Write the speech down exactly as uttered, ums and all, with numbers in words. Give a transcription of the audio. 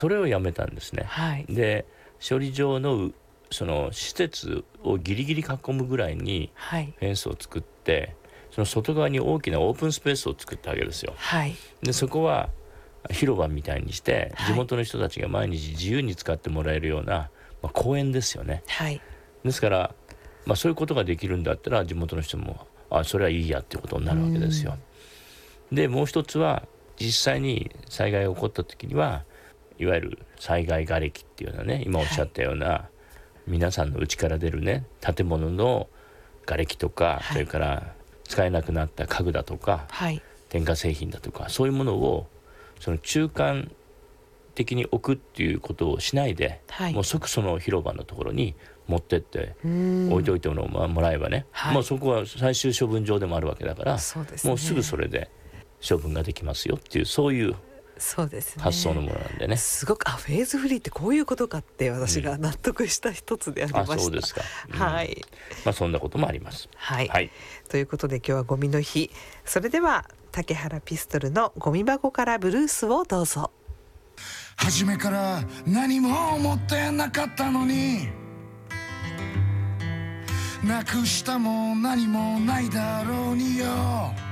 それをやめたんですね。 はい。 で処理場のその施設をギリギリ囲むぐらいにはい。 フェンスを作って、その外側に大きなオープンスペースを作ったわけですよ。 はい。 でそこは広場みたいにして地はい。 元の人たちが毎日自由に使ってもらえるような、まあ、公園ですよね。 はい。 ですから、まあ、そういうことができるんだったら地元の人もあそれはいいやっていうことになるわけですよ。でもう一つは実際に災害が起こった時にはいわゆる災害瓦礫っていうようなね、今おっしゃったような、はい、皆さんの家から出るね建物の瓦礫とか、はい、それから使えなくなった家具だとか、はい、電化製品だとかそういうものをその中間的に置くっていうことをしないで、はい、もう即その広場のところに持ってって置いておいてもらえばね、はい、もうそこは最終処分場でもあるわけだから、そうですね、もうすぐそれで処分ができますよっていうそういう発想のものなんでね。 すごくあフェーズフリーってこういうことかって私が納得した一つでありました、うん、 あそうですか、 うん、はい、 まあそんなこともあります。 はい、はい、ということで今日はゴミの日。それでは竹原ピストルのゴミ箱からブルースをどうぞ。 初めから何も思ってなかったのに、なくしたも何もないだろうによ。